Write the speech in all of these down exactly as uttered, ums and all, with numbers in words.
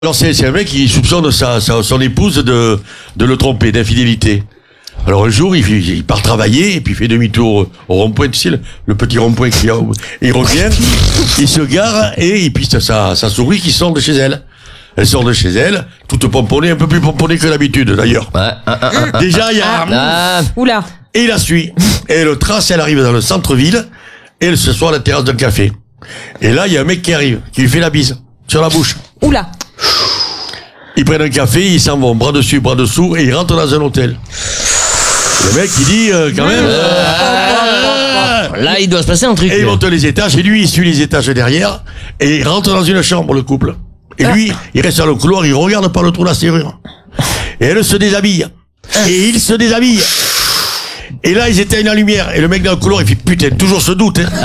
Alors c'est, c'est un mec qui soupçonne sa, sa, son épouse de, de le tromper, d'infidélité. Alors un jour, il, il part travailler et puis il fait demi-tour au rond-point, tu sais, le, le petit rond-point qu'il y a. Il revient, il se gare et il piste sa, sa souris qui sort de chez elle. Elle sort de chez elle, toute pomponnée, un peu plus pomponnée que d'habitude d'ailleurs. Ouais, ah, ah, ah, Déjà, il y a... ah. Oula. Et il la suit. Et elle trace, elle arrive dans le centre-ville et elle se soit à la terrasse d'un café. Et là, il y a un mec qui arrive, qui lui fait la bise sur la bouche. Oula. Ils prennent un café, ils s'en vont, bras dessus, bras dessous, et ils rentrent dans un hôtel. Le mec, il dit, euh, quand même... Euh, Là, il doit se passer un truc. et ils montent les étages, et lui, il suit les étages derrière, et il rentre dans une chambre, le couple. Et lui, il reste dans le couloir, il regarde par le trou de la serrure. Et elle se déshabille. Et il se déshabille. Et là, ils éteignent la lumière. Et le mec dans le couloir, il fait, putain, toujours ce doute, hein.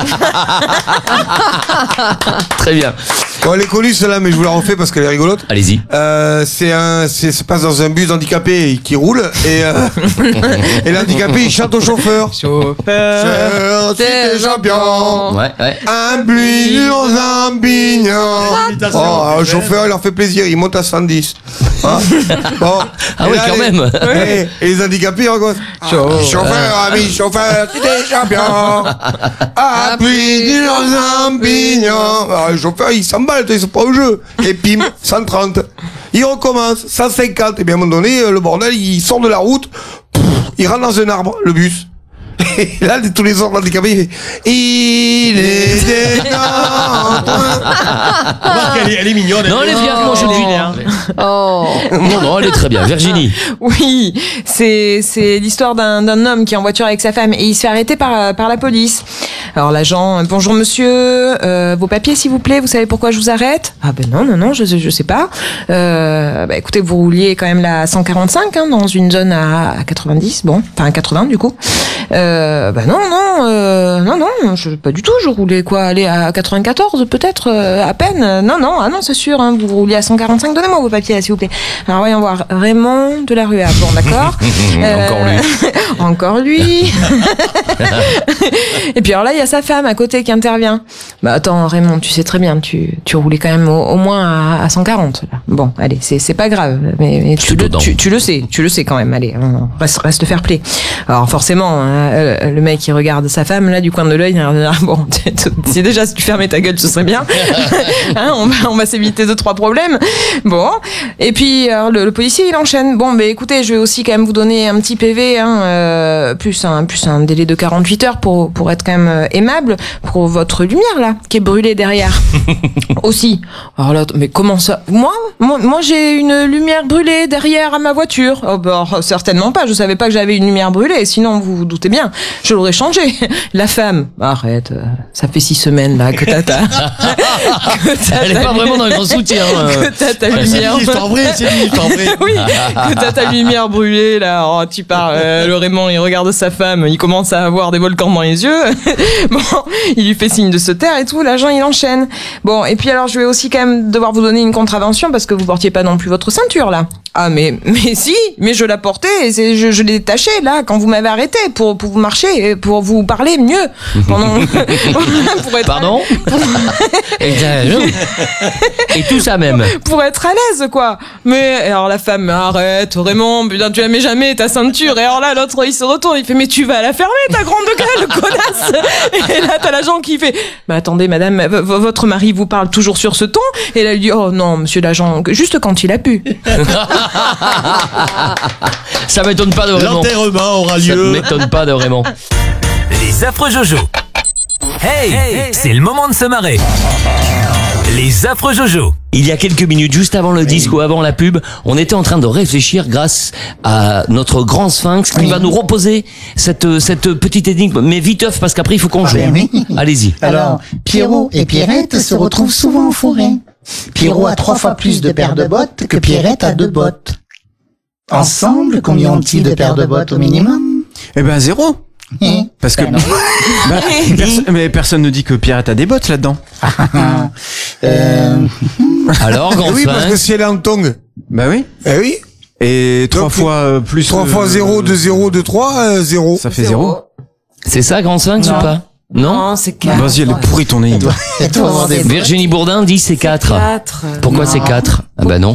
Très bien. Bon, elle est connue celle-là, mais je vous la refais parce qu'elle est rigolote. Allez-y. Euh, c'est un, c'est, ça se passe dans un bus handicapé qui roule et, euh, et l'handicapé il chante au chauffeur. Chauffeur, t'es champion. Ouais, ouais. Un bus aux champignons. Oh, le chauffeur, il leur fait plaisir, il monte à cent dix. Hein bon. Ah Et oui, là, quand les, même. Et, et les handicapés, ils regardent. Ah, chauffeur, ami, chauffeur, t'es champion. Un bus aux champignons. Ah, le chauffeur, il s'emballe, ils sont pas au jeu. Et pim, cent trente. Il recommence, cent cinquante. Et bien à un moment donné, le bordel, il sort de la route, pff, il rentre dans un arbre, le bus. Et là, tous les autres handicapés, il fait il est des Remarque, elle est, elle est mignonne. Non, elle est bien, non, je dis. Oh. Non, non, elle est très bien. Virginie. Oui, c'est c'est l'histoire d'un d'un homme qui est en voiture avec sa femme et il se fait arrêter par par la police. Alors l'agent, bonjour monsieur, euh, vos papiers s'il vous plaît, vous savez pourquoi je vous arrête? Ah ben non non non, je je sais pas. Euh, bah écoutez, vous rouliez quand même là à cent quarante-cinq hein, dans une zone à, à quatre-vingt-dix, bon, enfin à quatre-vingts du coup. Euh, bah non non euh, non non, je, pas du tout, je roulais quoi, aller à quatre-vingt-quatorze peut-être euh, à peine. Non non, ah non c'est sûr, hein, vous rouliez à cent quarante-cinq. Donnez-moi vos papiers s'il vous plaît. Alors voyons voir, Raymond de la Ruelle. Bon d'accord. Euh, encore lui. Encore lui. Et puis alors là il y a sa femme à côté qui intervient. Bah attends Raymond, tu sais très bien, tu tu roulais quand même au, au moins à, à cent quarante là. Bon allez, c'est c'est pas grave, mais, mais tu, le, tu tu le sais, tu le sais quand même. Allez, reste reste fair play. Alors forcément, hein, le mec il regarde sa femme là du coin de l'œil. Bon, si déjà si tu fermais ta gueule, ce serait bien. Hein, on va on va s'éviter deux trois problèmes. Bon, et puis alors, le, le policier il enchaîne. Bon, mais écoutez, je vais aussi quand même vous donner un petit P V, hein, euh, plus un plus un délai de quarante-huit heures pour pour être quand même euh, aimable pour votre lumière là qui est brûlée derrière. Aussi. Alors là, mais comment ça? Moi, moi, moi j'ai une lumière brûlée derrière à ma voiture. Oh bah certainement pas. Je savais pas que j'avais une lumière brûlée. Sinon, vous vous doutez bien, je l'aurais changé. La femme, arrête. Ça fait six semaines là que t'as ta. que t'as Elle est ta pas lu- vraiment dans le grand soutien. que t'as ta lumière. C'est l'histoire vraie, c'est l'histoire vraie. Oui, que t'as ta lumière brûlée là. Oh, tu pars. Euh, le Raymond, il regarde sa femme. Il commence à avoir des volcans dans les yeux. Bon, il lui fait signe de se taire et tout. L'agent, il enchaîne. Bon, et puis alors, je vais aussi quand même devoir vous donner une contravention parce que vous portiez pas non plus votre ceinture là. Ah mais mais si, mais je la portais et c'est, je, je l'ai détachée là quand vous m'avez arrêté pour pour vous marcher et pour vous parler mieux pendant pour être Pardon. Et, et tout ça même. pour être à l'aise quoi. Mais alors la femme, arrête Raymond, putain tu la mets jamais ta ceinture. Et alors là l'autre il se retourne, il fait mais tu vas la fermer ta grande gueule connasse. Et là t'as l'agent qui fait mais attendez madame, v- v- votre mari vous parle toujours sur ce ton. Et là il dit oh non monsieur l'agent, juste quand il a pu. Ça m'étonne pas de Raymond. L'enterrement aura Ça lieu. m'étonne pas de Raymond. Les affreux Jojo. Hey, hey, c'est le moment de se marrer. Les affreux Jojo. Il y a quelques minutes, juste avant le disque ou avant la pub, on était en train de réfléchir grâce à notre grand sphinx qui va nous reposer cette, cette petite énigme. Mais viteuf, parce qu'après il faut qu'on joue. ben oui. Allez-y. Alors, Pierrot et Pierrette se retrouvent souvent en forêt. Pierrot a trois fois plus de paires de bottes que Pierrette a deux bottes. Ensemble, combien ont-ils de paires de bottes au minimum? Eh ben zéro. Hein? Parce que Ben non. bah, perso- mais personne ne dit que Pierrette a des bottes là-dedans. euh, Alors, grand Oui, parce que sphinx. si elle est en tongue. Bah oui. Eh oui. Et trois Donc, fois euh, plus. trois euh, fois zéro, de zéro, de trois, euh, zéro. Ça fait zéro. C'est ça, grand sphinx Non. ou pas? Non, c'est quatre. Vas-y, elle est pourrie ton énigme. Et toi, avoir des bottes. Virginie Bourdin dit c'est quatre. quatre. Pourquoi Non. c'est quatre? Ah bah non.